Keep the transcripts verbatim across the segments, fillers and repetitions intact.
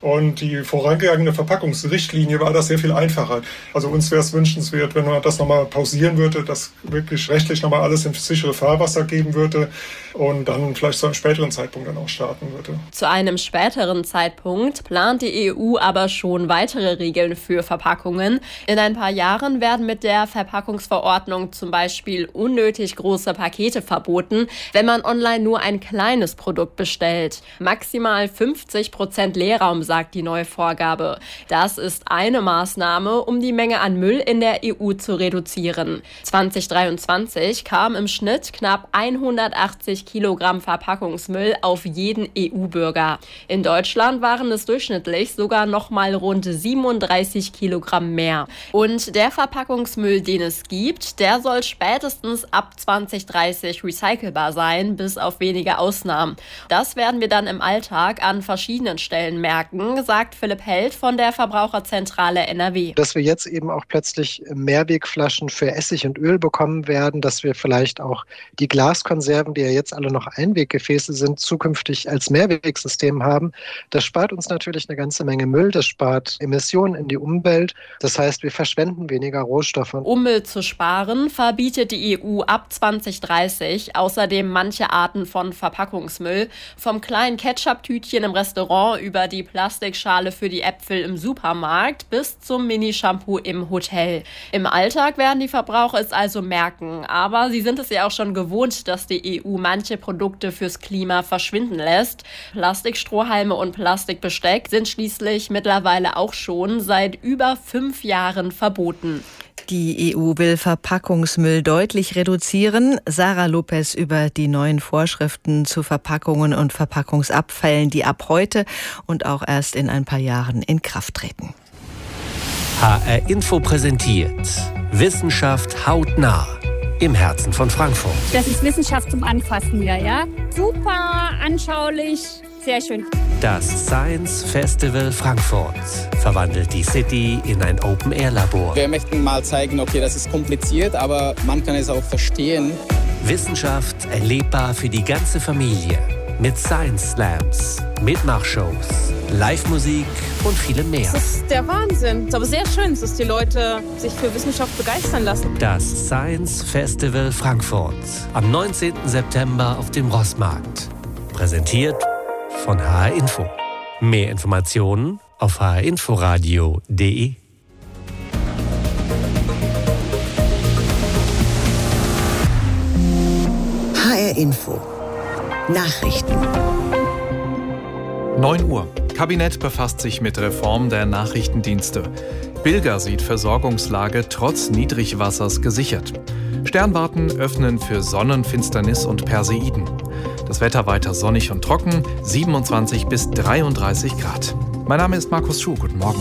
Und die vorangegangene Verpackungsrichtlinie war das sehr viel einfacher. Also uns wäre es wünschenswert, wenn man das nochmal pausieren würde, dass wirklich rechtlich nochmal alles in sichere Fahrwasser geben würde und dann vielleicht zu einem späteren Zeitpunkt dann auch starten würde. Zu einem späteren Zeitpunkt plant die E U aber schon weitere Regeln für Verpackungen. In ein paar Jahren werden mit der Verpackungsverordnung zum Beispiel unnötig große Pakete verboten, wenn man online nur ein kleines Produkt bestellt. Maximal fünfzig Prozent Leerraum, sagt die neue Vorgabe. Das ist eine Maßnahme, um die Menge an Müll in der E U zu reduzieren. zwanzig dreiundzwanzig kam im Schnitt knapp hundertachtzig Kilogramm Verpackungsmüll auf jeden E U-Bürger. In Deutschland waren es durchschnittlich sogar noch mal rund siebenunddreißig Kilogramm mehr. Und der Verpackungsmüll, den es gibt, der soll spätestens ab zwanzig dreißig recycelbar sein, bis auf wenige Ausnahmen. Das werden wir dann im Alltag an verschiedenen Stellen merken, sagt Philipp Held von der Verbraucherzentrale N R W. Dass wir jetzt eben auch plötzlich Mehrwegflaschen für Essig und Öl bekommen werden, dass wir vielleicht auch die Glaskonserven, die ja jetzt alle noch Einweggefäße sind, zukünftig als Mehrwegsystem haben. Das spart uns natürlich eine ganze Menge Müll, das spart Emissionen in die Umwelt. Das heißt, wir verschwenden weniger Rohstoffe. Um Müll zu sparen, verbietet die E U ab zwanzig dreißig außerdem manche Arten von Verpackungsmüll. Vom kleinen Ketchup-Tütchen im Restaurant über die Plastikschale für die Äpfel im Supermarkt bis zum Mini-Shampoo im Hotel. Im Alltag werden die Verbraucher es also merken, aber sie sind es ja auch schon gewohnt, dass die E U manche Produkte fürs Klima verschwinden lässt. Plastikstrohhalme und Plastikbesteck sind schließlich mittlerweile auch schon seit über fünf Jahren verboten. Die E U will Verpackungsmüll deutlich reduzieren. Sarah Lopez über die neuen Vorschriften zu Verpackungen und Verpackungsabfällen, die ab heute und auch erst in ein paar Jahren in Kraft treten. H R Info präsentiert Wissenschaft hautnah im Herzen von Frankfurt. Das ist Wissenschaft zum Anfassen hier, ja? Super anschaulich, sehr schön. Das Science Festival Frankfurt verwandelt die City in ein Open-Air-Labor. Wir möchten mal zeigen, okay, das ist kompliziert, aber man kann es auch verstehen. Wissenschaft erlebbar für die ganze Familie. Mit Science Slams, Mitmachshows, Live-Musik und vielem mehr. Das ist der Wahnsinn. Es ist aber sehr schön, dass die Leute sich für Wissenschaft begeistern lassen. Das Science Festival Frankfurt am neunzehnten September auf dem Rossmarkt. Präsentiert von H R Info. Mehr Informationen auf h r inforadio punkt d e. H R Info. Nachrichten. neun Uhr. Kabinett befasst sich mit Reform der Nachrichtendienste. Bilger sieht Versorgungslage trotz Niedrigwassers gesichert. Sternwarten öffnen für Sonnenfinsternis und Perseiden. Das Wetter weiter sonnig und trocken, siebenundzwanzig bis dreiunddreißig Grad. Mein Name ist Markus Schuh, guten Morgen.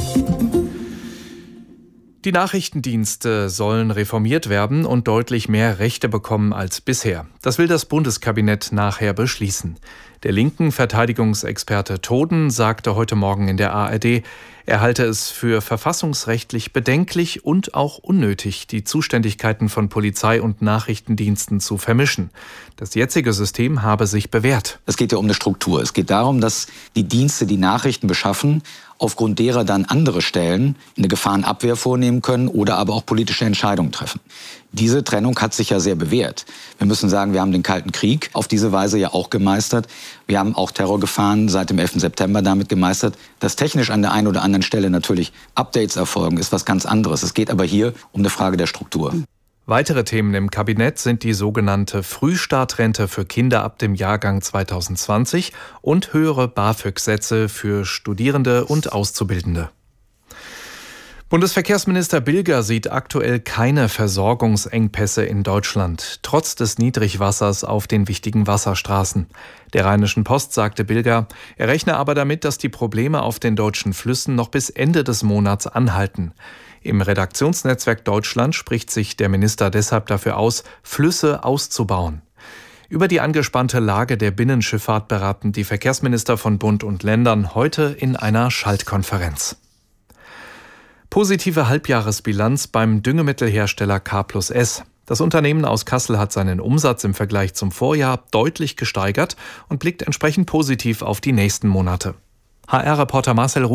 Die Nachrichtendienste sollen reformiert werden und deutlich mehr Rechte bekommen als bisher. Das will das Bundeskabinett nachher beschließen. Der linken Verteidigungsexperte Toden sagte heute Morgen in der A R D, er halte es für verfassungsrechtlich bedenklich und auch unnötig, die Zuständigkeiten von Polizei und Nachrichtendiensten zu vermischen. Das jetzige System habe sich bewährt. Es geht ja um eine Struktur. Es geht darum, dass die Dienste, die Nachrichten beschaffen, aufgrund derer dann andere Stellen eine Gefahrenabwehr vornehmen können oder aber auch politische Entscheidungen treffen. Diese Trennung hat sich ja sehr bewährt. Wir müssen sagen, wir haben den Kalten Krieg auf diese Weise ja auch gemeistert. Wir haben auch Terrorgefahren seit dem elften September damit gemeistert. Dass technisch an der einen oder anderen Stelle natürlich Updates erfolgen, ist was ganz anderes. Es geht aber hier um eine Frage der Struktur. Weitere Themen im Kabinett sind die sogenannte Frühstartrente für Kinder ab dem Jahrgang zweitausendzwanzig und höhere BAföG-Sätze für Studierende und Auszubildende. Bundesverkehrsminister Bilger sieht aktuell keine Versorgungsengpässe in Deutschland, trotz des Niedrigwassers auf den wichtigen Wasserstraßen. Der Rheinischen Post sagte Bilger, er rechne aber damit, dass die Probleme auf den deutschen Flüssen noch bis Ende des Monats anhalten. Im Redaktionsnetzwerk Deutschland spricht sich der Minister deshalb dafür aus, Flüsse auszubauen. Über die angespannte Lage der Binnenschifffahrt beraten die Verkehrsminister von Bund und Ländern heute in einer Schaltkonferenz. Positive Halbjahresbilanz beim Düngemittelhersteller K plus S. Das Unternehmen aus Kassel hat seinen Umsatz im Vergleich zum Vorjahr deutlich gesteigert und blickt entsprechend positiv auf die nächsten Monate. H R-Reporter Marcel Ruh